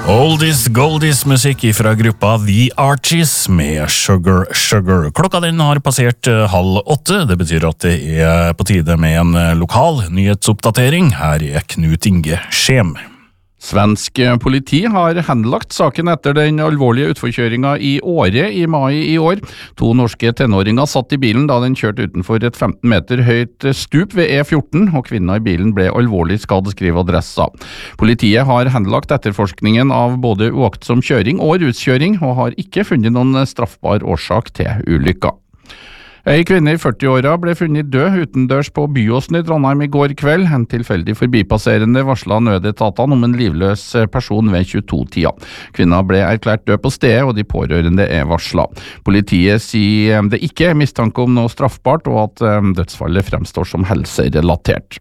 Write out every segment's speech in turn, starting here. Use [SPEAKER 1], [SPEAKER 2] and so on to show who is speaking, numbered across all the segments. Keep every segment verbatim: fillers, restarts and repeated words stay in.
[SPEAKER 1] Oldies Goldies musikk fra gruppa The Archies med Sugar Sugar. Klokka den har passert halv åtte, det betyr at det er på tide med en lokal nyhetsoppdatering. Her er Knut Inge Skjem.
[SPEAKER 2] Svensk politi har henlagt saken etter den alvorlige utforkjøringen i Åre i mai i år. To norske tenåringer satt i bilen da den kjørte utenfor et femten meter høyt stup ved E fjorten, og kvinna i bilen ble alvorlig skadd, skriver Adressa. Politiet har henlagt etterforskningen av både uaktsom kjøring og ruskjøring, og har ikke funnet noen straffbar årsak til ulykka. Ei kvinne i førti-åra ble funnet død utendørs på Byåsen i Trondheim i går kveld. En tilfeldig forbipasserende varslet nødetatene om en livløs person ved tjueto-tida. Kvinna ble erklært død på stedet, og de pårørende er varslet. Politiet sier det ikke er mistanke om noe straffbart, og at dødsfallet fremstår som helserelatert.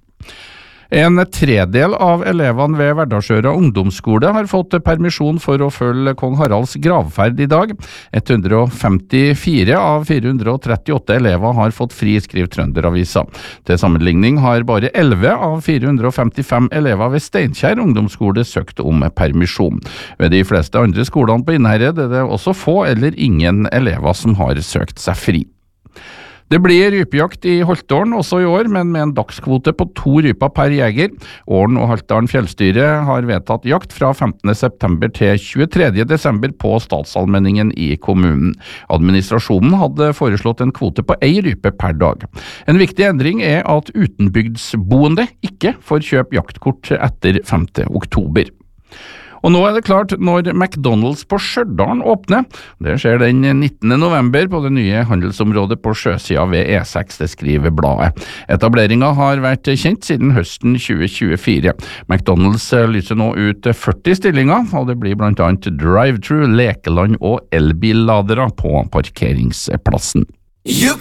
[SPEAKER 2] En tredel av elevene ved Verdalsøra ungdomsskole har fått permisjon for å følge kong Haralds gravferd i dag. ett hundre og femtifire av fire hundre og trettiåtte elever har fått fri, skriver Trønderavisa. Til sammenligning har bare elleve av fire hundre og femtifem elever ved Steinkjer ungdomsskole søkt om permisjon. Ved de fleste andre skolene på Innherred er det også få eller ingen elever som har søkt seg fri. Det blir rypejakt i Holtålen også i år, men med en dagskvote på to ryper per jeger. Ålen og Haltdalen fjellstyre har vedtatt jakt fra femtende september til tjuetredje desember på statsallmenningen i kommunen. Administrasjonen hadde foreslått en kvote på ei rype per dag. En viktig endring er at utenbygdsboende ikke får kjøpe jaktkort etter femte oktober. Og nå er det klart når McDonald's på Stjørdal åpner. Det skjer den nittende november på det nye handelsområdet på sjøsida ved E seks, det skriver bladet. Etableringen har vært kjent siden høsten tjue tjuefire. McDonald's lyser nå ut førti stillinger, og det blir blant annet drive-thru, lekeland og elbilladere på parkeringsplassen.